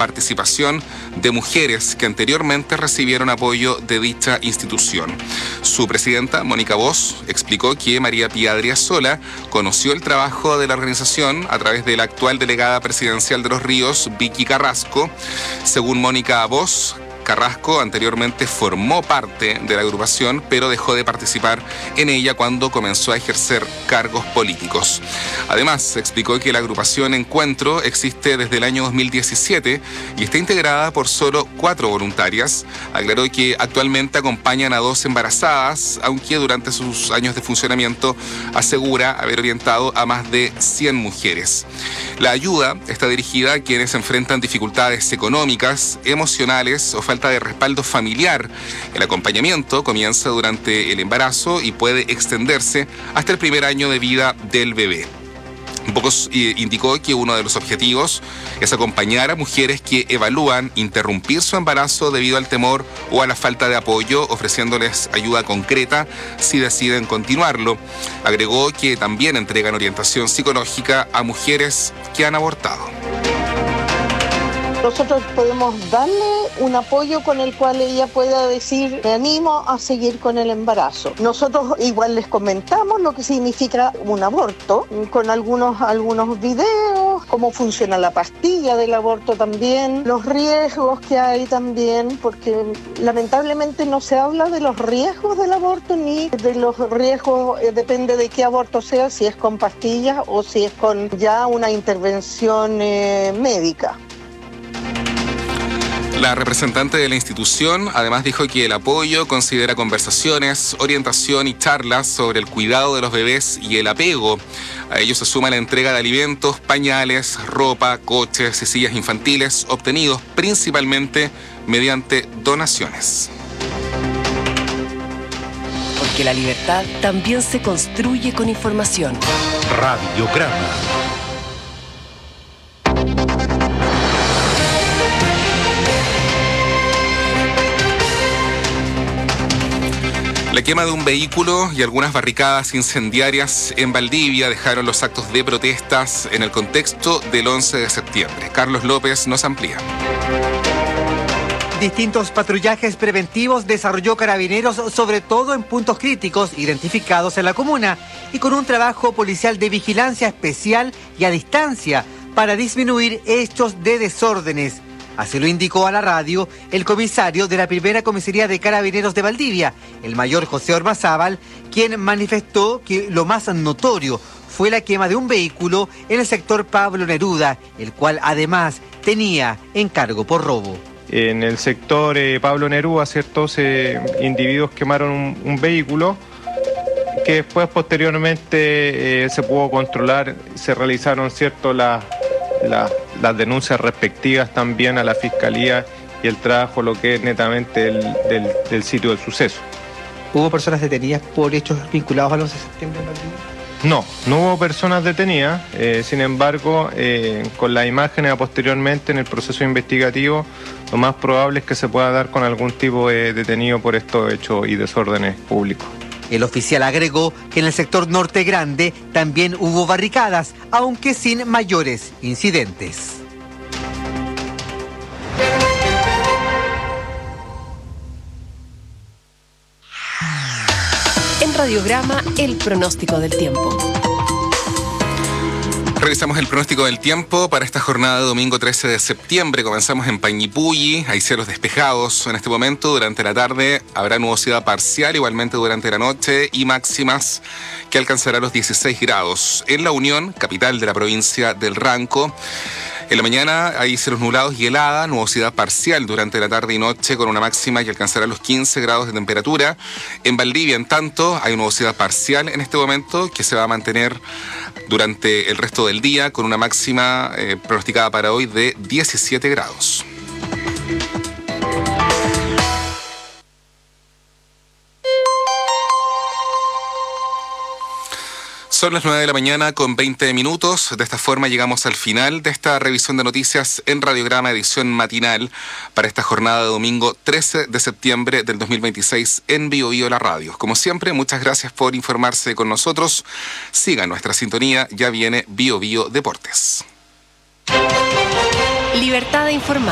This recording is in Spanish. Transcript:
participación de mujeres que anteriormente recibieron apoyo de dicha institución. Su presidenta, Mónica Voss, explicó que María Pía Adriasola conoció el trabajo de la organización a través de la actual delegada presidencial de Los Ríos, Vicky Carrasco. Según Mónica Voss, Carrasco anteriormente formó parte de la agrupación, pero dejó de participar en ella cuando comenzó a ejercer cargos políticos. Además, explicó que la agrupación Encuentro existe desde el año 2017 y está integrada por solo 4 voluntarias. Aclaró que actualmente acompañan a 2 embarazadas, aunque durante sus años de funcionamiento asegura haber orientado a más de 100 mujeres. La ayuda está dirigida a quienes enfrentan dificultades económicas, emocionales o falta de respaldo familiar. El acompañamiento comienza durante el embarazo y puede extenderse hasta el primer año de vida del bebé. Voss indicó que uno de los objetivos es acompañar a mujeres que evalúan interrumpir su embarazo debido al temor o a la falta de apoyo, ofreciéndoles ayuda concreta si deciden continuarlo. Agregó que también entregan orientación psicológica a mujeres que han abortado. Nosotros podemos darle un apoyo con el cual ella pueda decir, me animo a seguir con el embarazo. Nosotros igual les comentamos lo que significa un aborto, con algunos videos, cómo funciona la pastilla del aborto también, los riesgos que hay también, porque lamentablemente no se habla de los riesgos del aborto ni de los riesgos, depende de qué aborto sea, si es con pastillas o si es con ya una intervención médica. La representante de la institución además dijo que el apoyo considera conversaciones, orientación y charlas sobre el cuidado de los bebés y el apego. A ello se suma la entrega de alimentos, pañales, ropa, coches y sillas infantiles obtenidos principalmente mediante donaciones. Porque la libertad también se construye con información. Radiograma. La quema de un vehículo y algunas barricadas incendiarias en Valdivia dejaron los actos de protestas en el contexto del 11 de septiembre. Carlos López nos amplía. Distintos patrullajes preventivos desarrolló Carabineros, sobre todo en puntos críticos identificados en la comuna, y con un trabajo policial de vigilancia especial y a distancia para disminuir hechos de desórdenes. Así lo indicó a la radio el comisario de la primera comisaría de Carabineros de Valdivia, el mayor José Ormazábal, quien manifestó que lo más notorio fue la quema de un vehículo en el sector Pablo Neruda, el cual además tenía encargo por robo. En el sector Pablo Neruda, ciertos individuos quemaron un vehículo que después posteriormente se pudo controlar, se realizaron las denuncias respectivas también a la Fiscalía y el trabajo lo que es netamente del sitio del suceso. ¿Hubo personas detenidas por hechos vinculados al 11 de septiembre en Valdivia? No hubo personas detenidas, sin embargo, con las imágenes posteriormente en el proceso investigativo, lo más probable es que se pueda dar con algún tipo de detenido por estos hechos y desórdenes públicos. El oficial agregó que en el sector Norte Grande también hubo barricadas, aunque sin mayores incidentes. En Radiograma, el pronóstico del tiempo. Revisamos el pronóstico del tiempo para esta jornada de domingo 13 de septiembre. Comenzamos en Pañipulli, hay cielos despejados en este momento. Durante la tarde habrá nubosidad parcial, igualmente durante la noche, y máximas que alcanzará los 16 grados. En La Unión, capital de la provincia del Ranco, en la mañana hay cielos nublados y helada, nubosidad parcial durante la tarde y noche con una máxima que alcanzará los 15 grados de temperatura. En Valdivia, en tanto, hay nubosidad parcial en este momento que se va a mantener durante el resto del día con una máxima pronosticada para hoy de 17 grados. Son las 9 de la mañana con 20 minutos. De esta forma llegamos al final de esta revisión de noticias en Radiograma, edición matinal para esta jornada de domingo 13 de septiembre del 2026 en Bio Bio la Radio. Como siempre, muchas gracias por informarse con nosotros. Sigan nuestra sintonía, ya viene Bio Bio Deportes. Libertad de informar.